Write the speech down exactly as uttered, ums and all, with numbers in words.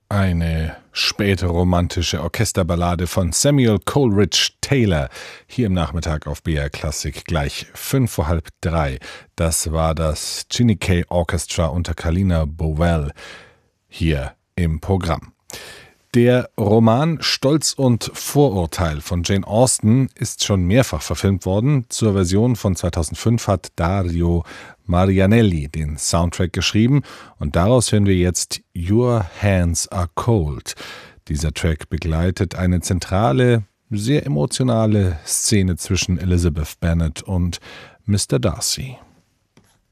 Eine späte romantische Orchesterballade von Samuel Coleridge Taylor. Hier im Nachmittag auf B R Klassik gleich fünf vor halb drei. Das war das Chiniquet Orchestra unter Kalina Bowell hier im Programm. Der Roman Stolz und Vorurteil von Jane Austen ist schon mehrfach verfilmt worden. Zur Version von zweitausendfünf hat Dario Marianelli den Soundtrack geschrieben und daraus hören wir jetzt Your Hands Are Cold. Dieser Track begleitet eine zentrale, sehr emotionale Szene zwischen Elizabeth Bennet und Mister Darcy.